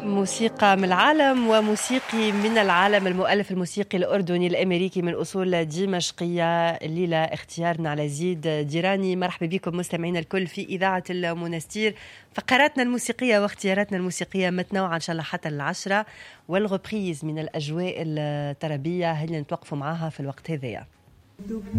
موسيقى من العالم وموسيقي من العالم، المؤلف الموسيقي الأردني الأمريكي من أصول دمشقية. الليلة اختيارنا على زيد ديراني. مرحبا بكم مستمعينا الكل في إذاعة المنستير. فقراتنا الموسيقية واختياراتنا الموسيقية متنوعة إن شاء الله حتى 10، والغبريز من الأجواء الطربية هي اللي نتوقفوا معاها في الوقت هذايا.